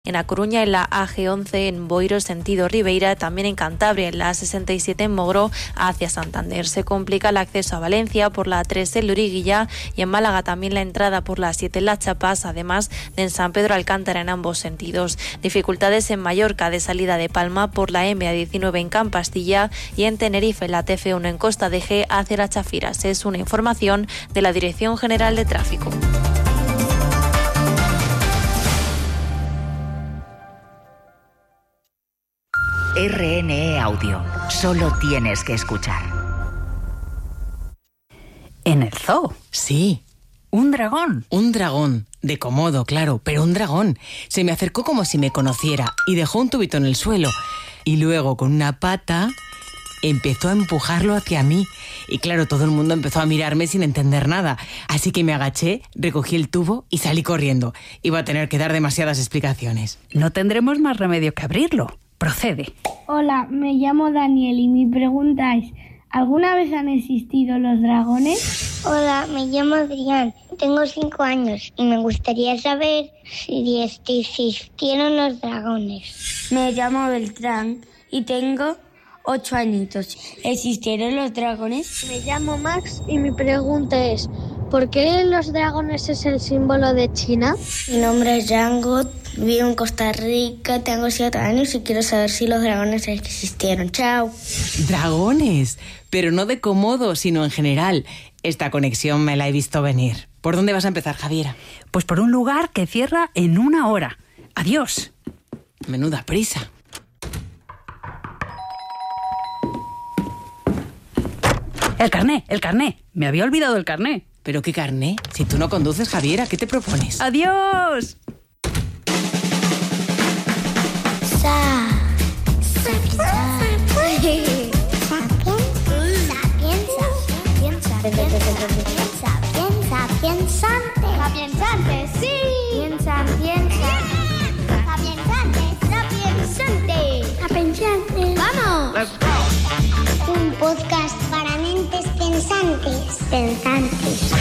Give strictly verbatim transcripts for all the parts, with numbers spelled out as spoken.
En A Coruña, en la A G once, en Boiro, sentido Ribeira, también en Cantabria, en la A sesenta y siete, en Mogró, hacia Santander. Se complica el acceso a Valencia por la A tres en Loriguilla y en Málaga también la entrada por la A siete en Las Chapas, además de en San Pedro Alcántara en ambos sentidos. Dificultades en Mallorca de salida de Palma por la M A diecinueve en Campastilla y en Tenerife, en la T F uno en Costa de G hacia Las Chafiras. Es una información de la Dirección General de Tráfico. R N E Audio. Solo tienes que escuchar. ¿En el zoo? Sí. ¿Un dragón? Un dragón. De Komodo, claro, pero un dragón. Se me acercó como si me conociera y dejó un tubito en el suelo. Y luego, con una pata, empezó a empujarlo hacia mí. Y claro, todo el mundo empezó a mirarme sin entender nada. Así que me agaché, recogí el tubo y salí corriendo. Iba a tener que dar demasiadas explicaciones. No tendremos más remedio que abrirlo. Procede. Hola, me llamo Daniel y mi pregunta es, ¿alguna vez han existido los dragones? Hola, me llamo Adrián, tengo cinco años y me gustaría saber si existieron los dragones. Me llamo Beltrán y tengo ocho añitos. ¿Existieron los dragones? Me llamo Max y mi pregunta es, ¿por qué los dragones es el símbolo de China? Mi nombre es Django, vivo en Costa Rica, tengo siete años y quiero saber si los dragones existieron. Chao. ¿Dragones? Pero no de Komodo, sino en general. Esta conexión me la he visto venir. ¿Por dónde vas a empezar, Javiera? Pues por un lugar que cierra en una hora. Adiós. Menuda prisa. El carné, el carné. Me había olvidado el carné. ¿Pero qué carné? Si tú no conduces, Javiera, ¿qué te propones? ¡Adiós! Sa, sa, Sapiensante, sí. Piensa, piensa. Sapiensante, sapiensante. Sapiensante. ¡Vamos! Let's go. Un podcast para mentes pensantes. Pensantes.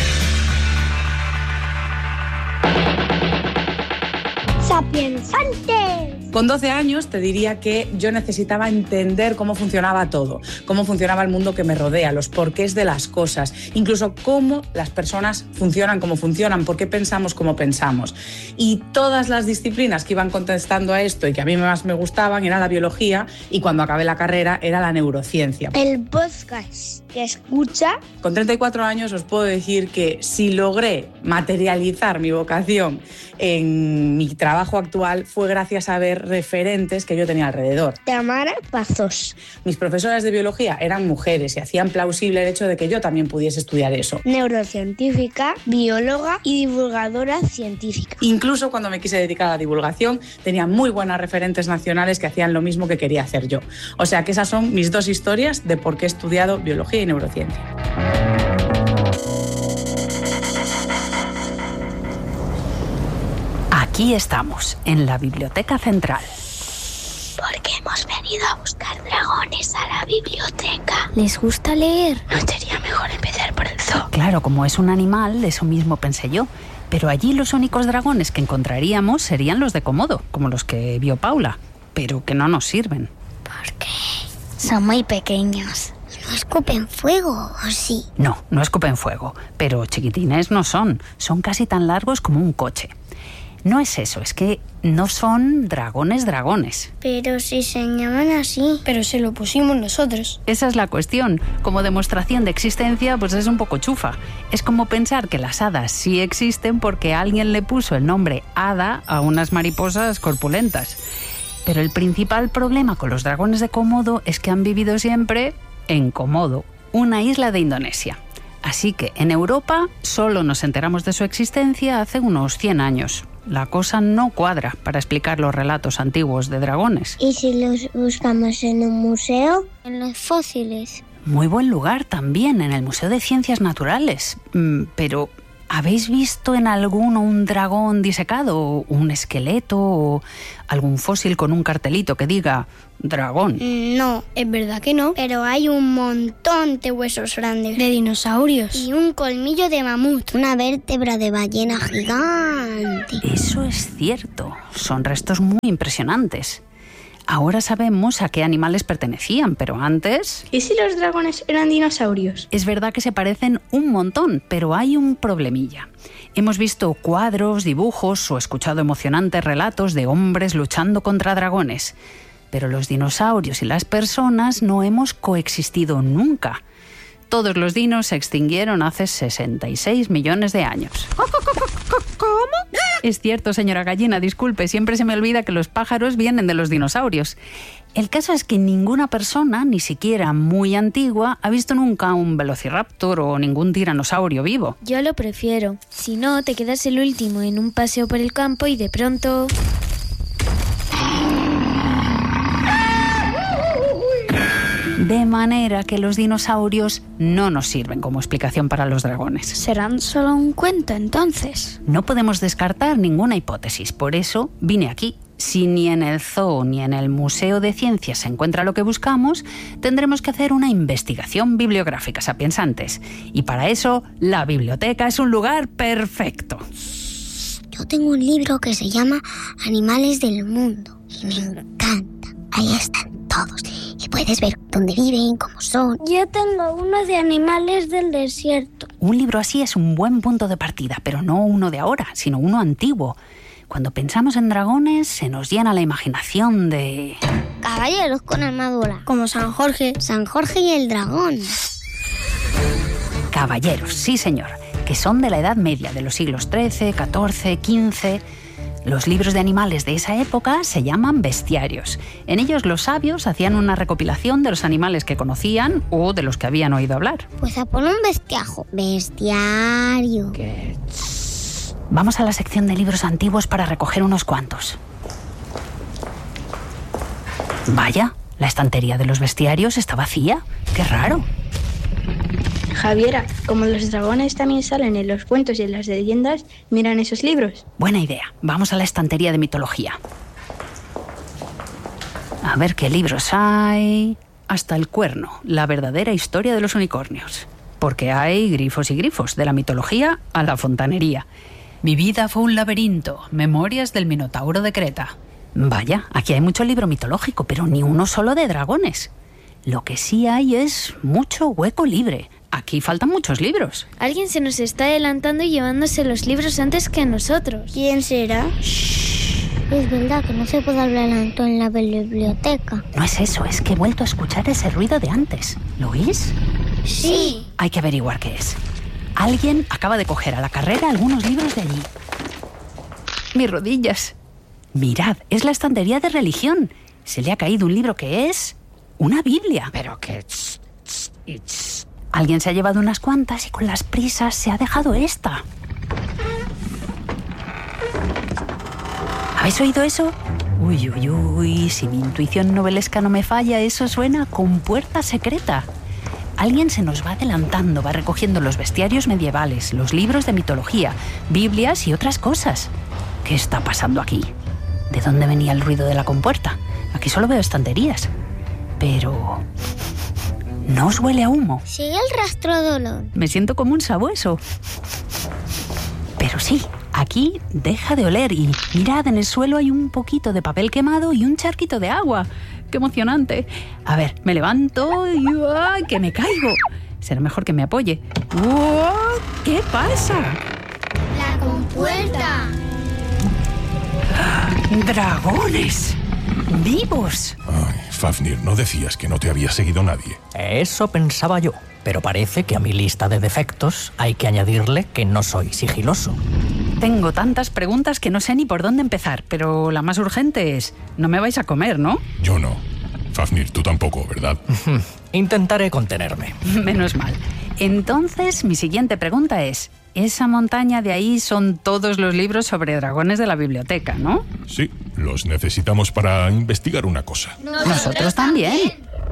Sapiensantes. Con doce años te diría que yo necesitaba entender cómo funcionaba todo, cómo funcionaba el mundo que me rodea, los porqués de las cosas, incluso cómo las personas funcionan como funcionan, por qué pensamos como pensamos. Y todas las disciplinas que iban contestando a esto y que a mí más me gustaban era la biología y cuando acabé la carrera era la neurociencia. El podcast que escucha. Con treinta y cuatro años os puedo decir que si logré materializar mi vocación en mi trabajo actual fue gracias a ver referentes que yo tenía alrededor. Tamara Pazos. Mis profesoras de biología eran mujeres y hacían plausible el hecho de que yo también pudiese estudiar eso. Neurocientífica, bióloga y divulgadora científica. Incluso cuando me quise dedicar a la divulgación tenía muy buenas referentes nacionales que hacían lo mismo que quería hacer yo. O sea que esas son mis dos historias de por qué he estudiado biología y neurociencia. Aquí estamos, en la Biblioteca Central. Porque hemos venido a buscar dragones a la biblioteca. ¿Les gusta leer? ¿No sería mejor empezar por el zoo? Claro, como es un animal, eso mismo pensé yo. Pero allí los únicos dragones que encontraríamos serían los de Komodo, como los que vio Paula, pero que no nos sirven. ¿Por qué? Son muy pequeños. ¿No escupen fuego, o sí? No, no escupen fuego, pero chiquitines no son. Son casi tan largos como un coche. No es eso, es que no son dragones dragones. Pero si se llaman así. Pero se lo pusimos nosotros. Esa es la cuestión. Como demostración de existencia, pues es un poco chufa. Es como pensar que las hadas sí existen porque alguien le puso el nombre hada a unas mariposas corpulentas. Pero el principal problema con los dragones de Komodo es que han vivido siempre en Komodo, una isla de Indonesia. Así que en Europa solo nos enteramos de su existencia hace unos cien años. La cosa no cuadra para explicar los relatos antiguos de dragones. ¿Y si los buscamos en un museo? En los fósiles. Muy buen lugar también, en el Museo de Ciencias Naturales. Pero ¿Habéis visto en alguno un dragón disecado, un esqueleto o algún fósil con un cartelito que diga dragón? No, es verdad que no. Pero hay un montón de huesos grandes. De dinosaurios. Y un colmillo de mamut. Una vértebra de ballena gigante. Eso es cierto. Son restos muy impresionantes. Ahora sabemos a qué animales pertenecían, pero antes... ¿Y si los dragones eran dinosaurios? Es verdad que se parecen un montón, pero hay un problemilla. Hemos visto cuadros, dibujos o escuchado emocionantes relatos de hombres luchando contra dragones. Pero los dinosaurios y las personas no hemos coexistido nunca. Todos los dinos se extinguieron hace sesenta y seis millones de años. ¿Cómo? Es cierto, señora gallina, disculpe, siempre se me olvida que los pájaros vienen de los dinosaurios. El caso es que ninguna persona, ni siquiera muy antigua, ha visto nunca un velociraptor o ningún tiranosaurio vivo. Yo lo prefiero. Si no, te quedas el último en un paseo por el campo y de pronto... De manera que los dinosaurios no nos sirven como explicación para los dragones. ¿Serán solo un cuento entonces? No podemos descartar ninguna hipótesis, por eso vine aquí. Si ni en el zoo ni en el Museo de Ciencias se encuentra lo que buscamos, tendremos que hacer una investigación bibliográfica sapiensantes. Y para eso, la biblioteca es un lugar perfecto. Yo tengo un libro que se llama Animales del Mundo y me encanta. Ahí están todos y puedes ver dónde viven, cómo son. Yo tengo uno de animales del desierto. Un libro así es un buen punto de partida, pero no uno de ahora, sino uno antiguo. Cuando pensamos en dragones, se nos llena la imaginación de... caballeros con armadura. Como San Jorge. San Jorge y el dragón. Caballeros, sí señor, que son de la Edad Media, de los siglos trece, catorce, quince... Los libros de animales de esa época se llaman bestiarios. En ellos los sabios hacían una recopilación de los animales que conocían o de los que habían oído hablar. Pues a por un bestiajo. Bestiario. ¿Qué? Vamos a la sección de libros antiguos para recoger unos cuantos. Vaya, la estantería de los bestiarios está vacía. ¡Qué raro! Javiera, como los dragones también salen en los cuentos y en las leyendas, miran esos libros. Buena idea. Vamos a la estantería de mitología. A ver qué libros hay... Hasta el cuerno, la verdadera historia de los unicornios. Porque hay grifos y grifos, de la mitología a la fontanería. Mi vida fue un laberinto, memorias del Minotauro de Creta. Vaya, aquí hay mucho libro mitológico, pero ni uno solo de dragones. Lo que sí hay es mucho hueco libre. Aquí faltan muchos libros. Alguien se nos está adelantando y llevándose los libros antes que nosotros. ¿Quién será? Shh. Es verdad que no se puede hablar alto en la biblioteca. No es eso, es que he vuelto a escuchar ese ruido de antes. ¿Lo oís? Sí. Hay que averiguar qué es. Alguien acaba de coger a la carrera algunos libros de allí. Mis rodillas. Mirad, es la estantería de religión. Se le ha caído un libro que es... una Biblia. Pero que... Alguien se ha llevado unas cuantas y con las prisas se ha dejado esta. ¿Habéis oído eso? Uy, uy, uy, si mi intuición novelesca no me falla, eso suena con puerta secreta. Alguien se nos va adelantando, va recogiendo los bestiarios medievales, los libros de mitología, Biblias y otras cosas. ¿Qué está pasando aquí? ¿De dónde venía el ruido de la compuerta? Aquí solo veo estanterías. Pero... ¿no os huele a humo? Sigue el rastro de olor. Me siento como un sabueso. Pero sí, aquí deja de oler y mirad, en el suelo hay un poquito de papel quemado y un charquito de agua. ¡Qué emocionante! A ver, me levanto y ¡ay, que me caigo! Será mejor que me apoye. ¡Oh! ¿Qué pasa? ¡La compuerta! ¡Dragones! ¡Vivos! Ay, Fafnir, ¿no decías que no te había seguido nadie? Eso pensaba yo, pero parece que a mi lista de defectos hay que añadirle que no soy sigiloso. Tengo tantas preguntas que no sé ni por dónde empezar, pero la más urgente es... no me vais a comer, ¿no? Yo no. Fafnir, tú tampoco, ¿verdad? Intentaré contenerme. Menos mal. Entonces, mi siguiente pregunta es... esa montaña de ahí son todos los libros sobre dragones de la biblioteca, ¿no? Sí, los necesitamos para investigar una cosa. Nosotros también.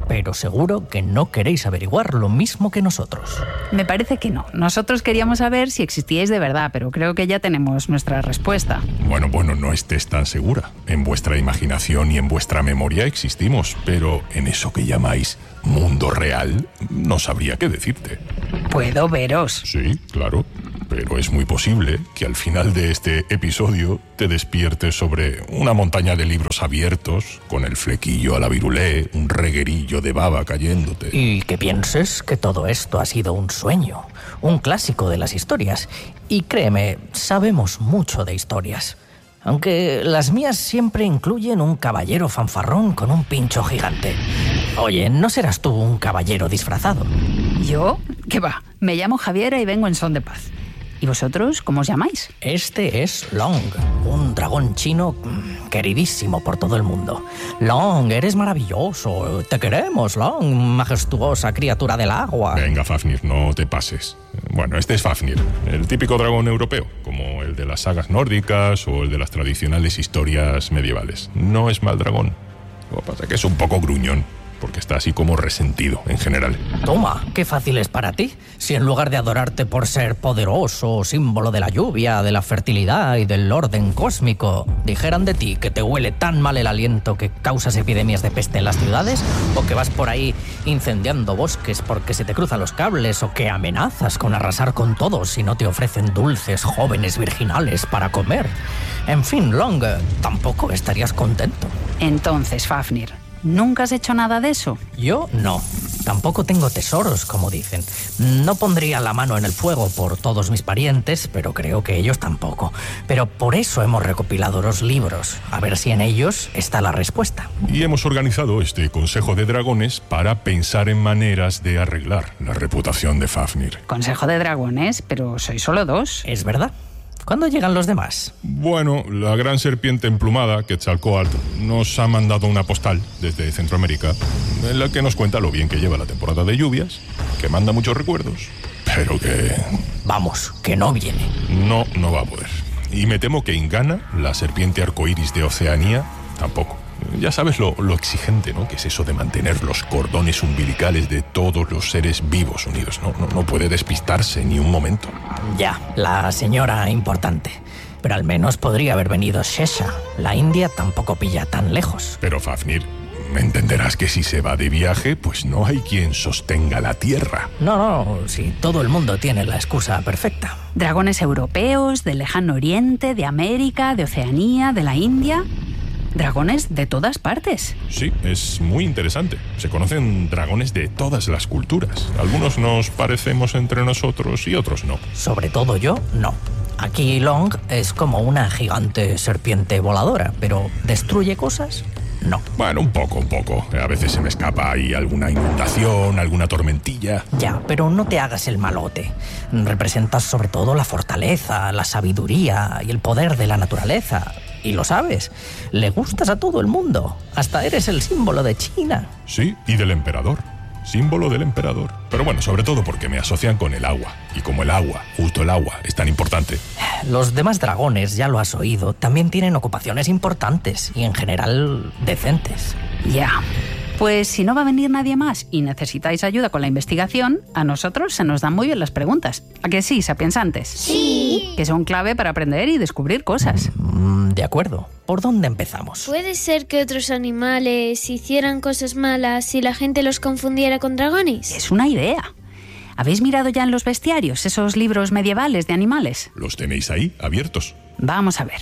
pero seguro que no queréis averiguar lo mismo que nosotros. Me parece que no. Nosotros queríamos saber si existíais de verdad, pero creo que ya tenemos nuestra respuesta. Bueno, bueno, no estés tan segura. En vuestra imaginación y en vuestra memoria existimos, pero en eso que llamáis mundo real, no sabría qué decirte. ¿Puedo veros? Sí, claro. Pero es muy posible que al final de este episodio te despiertes sobre una montaña de libros abiertos, con el flequillo a la virulé, un reguerillo de baba cayéndote. Y que pienses que todo esto ha sido un sueño, un clásico de las historias. Y créeme, sabemos mucho de historias. Aunque las mías siempre incluyen un caballero fanfarrón con un pincho gigante. Oye, ¿no serás tú un caballero disfrazado? ¿Yo? ¿Qué va? Me llamo Javiera y vengo en son de paz. ¿Y vosotros cómo os llamáis? Este es Long, un dragón chino queridísimo por todo el mundo. Long, eres maravilloso. Te queremos, Long, majestuosa criatura del agua. Venga, Fafnir, no te pases. Bueno, este es Fafnir, el típico dragón europeo, como el de las sagas nórdicas o el de las tradicionales historias medievales. No es mal dragón. Lo que pasa es que es un poco gruñón, porque está así como resentido en general. Toma, qué fácil es para ti. Si en lugar de adorarte por ser poderoso, símbolo de la lluvia, de la fertilidad y del orden cósmico, dijeran de ti que te huele tan mal el aliento que causas epidemias de peste en las ciudades, o que vas por ahí incendiando bosques porque se te cruzan los cables, o que amenazas con arrasar con todos si no te ofrecen dulces jóvenes virginales para comer. En fin, Long, tampoco estarías contento. Entonces, Fafnir, ¿nunca has hecho nada de eso? Yo no. Tampoco tengo tesoros, como dicen. No pondría la mano en el fuego por todos mis parientes, pero creo que ellos tampoco. Pero por eso hemos recopilado los libros, a ver si en ellos está la respuesta. Y hemos organizado este Consejo de Dragones para pensar en maneras de arreglar la reputación de Fafnir. Consejo de Dragones, pero sois solo dos. Es verdad. ¿Cuándo llegan los demás? Bueno, la gran serpiente emplumada, Quetzalcóatl, nos ha mandado una postal desde Centroamérica en la que nos cuenta lo bien que lleva la temporada de lluvias, que manda muchos recuerdos, pero que... Vamos, que no viene. No, no va a poder. Y me temo que Ingana, la serpiente arcoíris de Oceanía, tampoco. Ya sabes lo, lo exigente, ¿no?, que es eso de mantener los cordones umbilicales de todos los seres vivos unidos. No, no, no puede despistarse ni un momento. Ya, la señora importante. Pero al menos podría haber venido Shesha. La India tampoco pilla tan lejos. Pero, Fafnir, me entenderás que si se va de viaje, pues no hay quien sostenga la tierra. No, no, si todo el mundo tiene la excusa perfecta. Dragones europeos, del lejano oriente, de América, de Oceanía, de la India... Dragones de todas partes. Sí, es muy interesante. Se conocen dragones de todas las culturas. Algunos nos parecemos entre nosotros y otros no. Sobre todo yo, no. Aquí Long es como una gigante serpiente voladora, pero ¿destruye cosas? No. Bueno, un poco, un poco. A veces se me escapa ahí alguna inundación, alguna tormentilla. Ya, pero no te hagas el malote. Representas sobre todo la fortaleza, la sabiduría y el poder de la naturaleza. Y lo sabes, le gustas a todo el mundo. Hasta eres el símbolo de China. Sí, y del emperador. Símbolo del emperador. Pero bueno, sobre todo porque me asocian con el agua. Y como el agua, justo el agua, es tan importante. Los demás dragones, ya lo has oído, también tienen ocupaciones importantes y en general decentes. Ya. Pues si no va a venir nadie más y necesitáis ayuda con la investigación, a nosotros se nos dan muy bien las preguntas. ¿A que sí, sapiensantes? Sí. Que son clave para aprender y descubrir cosas. Mm, de acuerdo. ¿Por dónde empezamos? ¿Puede ser que otros animales hicieran cosas malas si la gente los confundiera con dragones? Es una idea. ¿Habéis mirado ya en los bestiarios esos libros medievales de animales? ¿Los tenéis ahí, abiertos? Vamos a ver.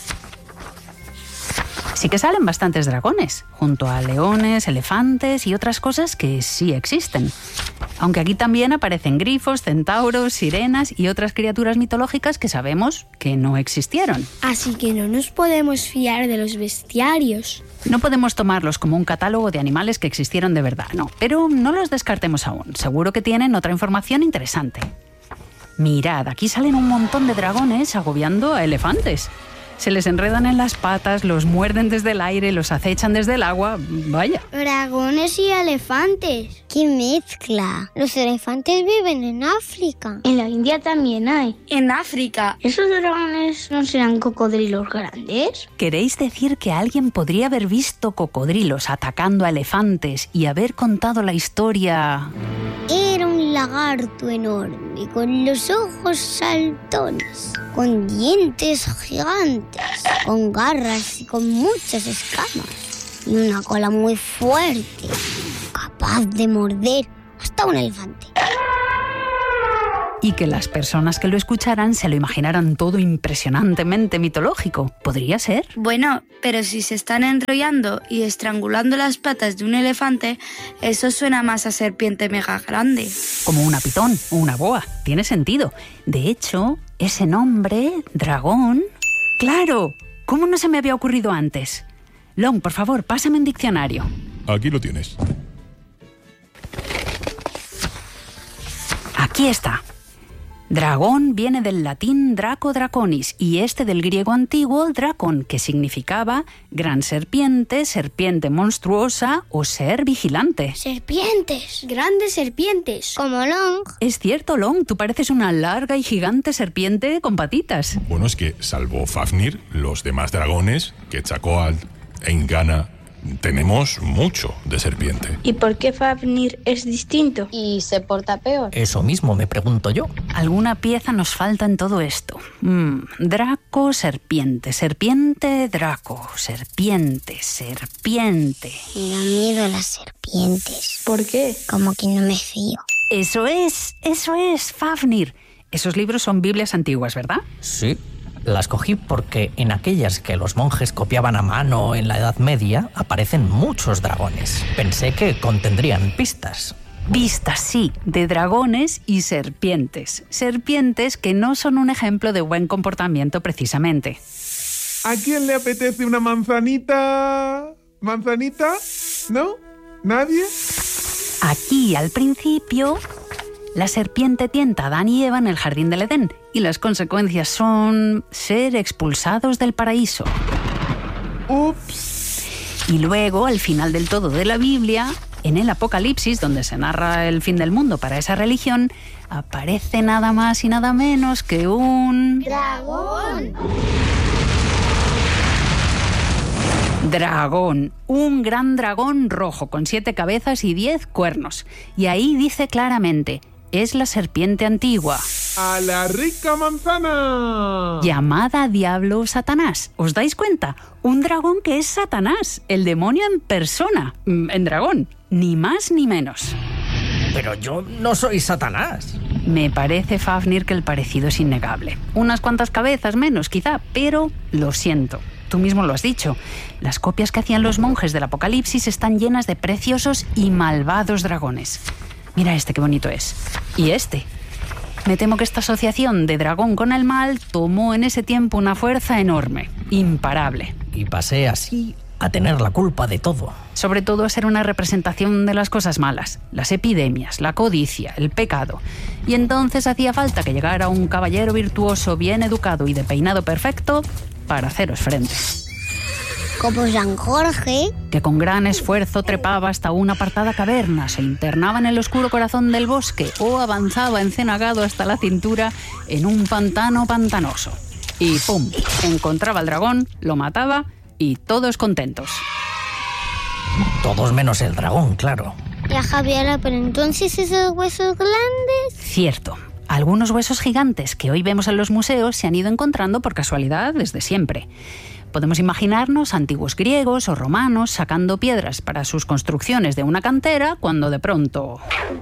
Sí que salen bastantes dragones, junto a leones, elefantes y otras cosas que sí existen. Aunque aquí también aparecen grifos, centauros, sirenas y otras criaturas mitológicas que sabemos que no existieron. Así que no nos podemos fiar de los bestiarios. No podemos tomarlos como un catálogo de animales que existieron de verdad, no. Pero no los descartemos aún. Seguro que tienen otra información interesante. Mirad, aquí salen un montón de dragones agobiando a elefantes. Se les enredan en las patas, los muerden desde el aire, los acechan desde el agua. Vaya. Dragones y elefantes. ¡Qué mezcla! Los elefantes viven en África. En la India también hay. En África. ¿Esos dragones no serán cocodrilos grandes? ¿Queréis decir que alguien podría haber visto cocodrilos atacando a elefantes y haber contado la historia? Era un lagarto enorme, con los ojos saltones, con dientes gigantes, con garras y con muchas escamas, y una cola muy fuerte, capaz de morder hasta un elefante. Y que las personas que lo escucharan se lo imaginaran todo impresionantemente mitológico. ¿Podría ser? Bueno, pero si se están enrollando y estrangulando las patas de un elefante, eso suena más a serpiente mega grande. Como una pitón o una boa. Tiene sentido. De hecho, ese nombre, dragón... ¡Claro! ¿Cómo no se me había ocurrido antes? Long, por favor, pásame un diccionario. Aquí lo tienes. Aquí está. Dragón viene del latín draco draconis y este del griego antiguo dracon, que significaba gran serpiente, serpiente monstruosa o ser vigilante. Serpientes, grandes serpientes. Como Long. Es cierto, Long, tú pareces una larga y gigante serpiente con patitas. Bueno, es que salvo Fafnir, los demás dragones, Quetzalcóatl e Ingana, tenemos mucho de serpiente. ¿Y por qué Fafnir es distinto? ¿Y se porta peor? Eso mismo me pregunto yo. Alguna pieza nos falta en todo esto. Mm, Draco, serpiente, serpiente, Draco, serpiente, serpiente. Me da miedo las serpientes. ¿Por qué? Como que no me fío. Eso es, eso es, Fafnir. Esos libros son Biblias antiguas, ¿verdad? Sí. Las cogí porque en aquellas que los monjes copiaban a mano en la Edad Media aparecen muchos dragones. Pensé que contendrían pistas. Pistas, sí, de dragones y serpientes. Serpientes que no son un ejemplo de buen comportamiento precisamente. ¿A quién le apetece una manzanita? ¿Manzanita? ¿No? ¿Nadie? Aquí, al principio... La serpiente tienta a Adán y Eva en el jardín del Edén y las consecuencias son ser expulsados del paraíso. Ups. Y luego, al final del todo de la Biblia, en el Apocalipsis, donde se narra el fin del mundo para esa religión, aparece nada más y nada menos que un... ¡Dragón! Dragón, un gran dragón rojo con siete cabezas y diez cuernos. Y ahí dice claramente... Es la serpiente antigua. ¡A la rica manzana! Llamada Diablo o Satanás. ¿Os dais cuenta? Un dragón que es Satanás, el demonio en persona, en dragón. Ni más ni menos. Pero yo no soy Satanás. Me parece, Fafnir, que el parecido es innegable. Unas cuantas cabezas menos, quizá, pero lo siento. Tú mismo lo has dicho. Las copias que hacían los monjes del Apocalipsis están llenas de preciosos y malvados dragones. Mira este, qué bonito es. Y este. Me temo que esta asociación de dragón con el mal tomó en ese tiempo una fuerza enorme, imparable. Y pasé así a tener la culpa de todo. Sobre todo a ser una representación de las cosas malas, las epidemias, la codicia, el pecado. Y entonces hacía falta que llegara un caballero virtuoso, bien educado y de peinado perfecto para haceros frente. Como San Jorge, que con gran esfuerzo trepaba hasta una apartada caverna, se internaba en el oscuro corazón del bosque o avanzaba encenagado hasta la cintura en un pantano pantanoso. Y ¡pum! Encontraba al dragón, lo mataba y todos contentos. Todos menos el dragón, claro. Ya, Javiera, pero entonces esos huesos grandes... Cierto. Algunos huesos gigantes que hoy vemos en los museos se han ido encontrando por casualidad desde siempre. Podemos imaginarnos antiguos griegos o romanos sacando piedras para sus construcciones de una cantera cuando de pronto...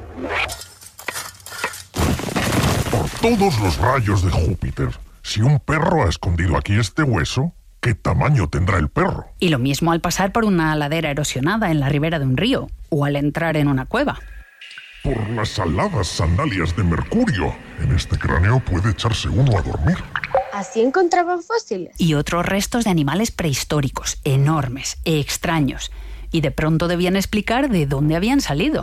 Por todos los rayos de Júpiter, si un perro ha escondido aquí este hueso, ¿qué tamaño tendrá el perro? Y lo mismo al pasar por una ladera erosionada en la ribera de un río o al entrar en una cueva. Por las saladas sandalias de Mercurio, en este cráneo puede echarse uno a dormir. ¿Así encontraban fósiles? Y otros restos de animales prehistóricos, enormes, extraños. Y de pronto debían explicar de dónde habían salido.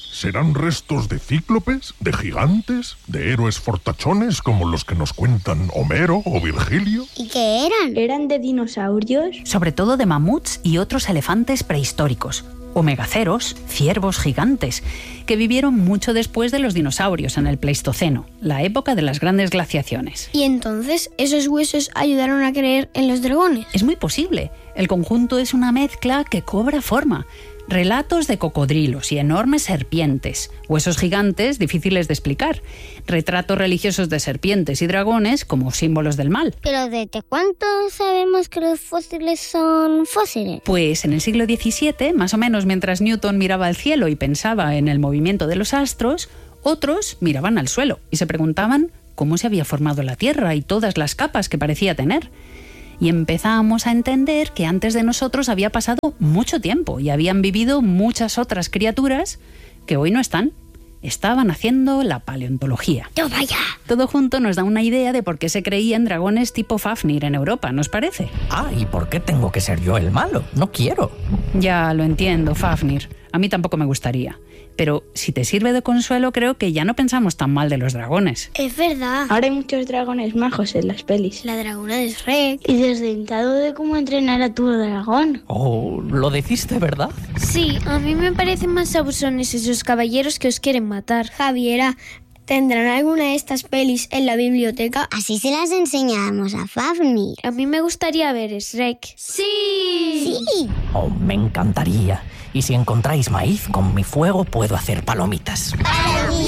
¿Serán restos de cíclopes, de gigantes, de héroes fortachones como los que nos cuentan Homero o Virgilio? ¿Y qué eran? ¿Eran de dinosaurios? Sobre todo de mamuts y otros elefantes prehistóricos, o megaceros, ciervos gigantes, que vivieron mucho después de los dinosaurios en el Pleistoceno, la época de las grandes glaciaciones. ¿Y entonces esos huesos ayudaron a creer en los dragones? Es muy posible. El conjunto es una mezcla que cobra forma. Relatos de cocodrilos y enormes serpientes, huesos gigantes difíciles de explicar, retratos religiosos de serpientes y dragones como símbolos del mal. ¿Pero desde cuánto sabemos que los fósiles son fósiles? Pues en el siglo diecisiete, más o menos mientras Newton miraba al cielo y pensaba en el movimiento de los astros, otros miraban al suelo y se preguntaban cómo se había formado la Tierra y todas las capas que parecía tener. Y empezamos a entender que antes de nosotros había pasado mucho tiempo y habían vivido muchas otras criaturas que hoy no están. Estaban haciendo la paleontología. ¡No vaya! Todo junto nos da una idea de por qué se creían dragones tipo Fafnir en Europa, ¿nos parece? Ah, ¿y por qué tengo que ser yo el malo? No quiero. Ya lo entiendo, Fafnir. A mí tampoco me gustaría. Pero si te sirve de consuelo, creo que ya no pensamos tan mal de los dragones. Es verdad. Ahora hay muchos dragones majos en las pelis. La dragona de Shrek. Y desdentado de cómo entrenar a tu dragón. Oh, ¿lo deciste, verdad? Sí, a mí me parecen más abusones esos caballeros que os quieren matar. Javiera, ¿tendrán alguna de estas pelis en la biblioteca? Así se las enseñamos a Fafnir. A mí me gustaría ver Shrek. ¡Sí! Sí. Oh, me encantaría. Y si encontráis maíz, con mi fuego puedo hacer palomitas.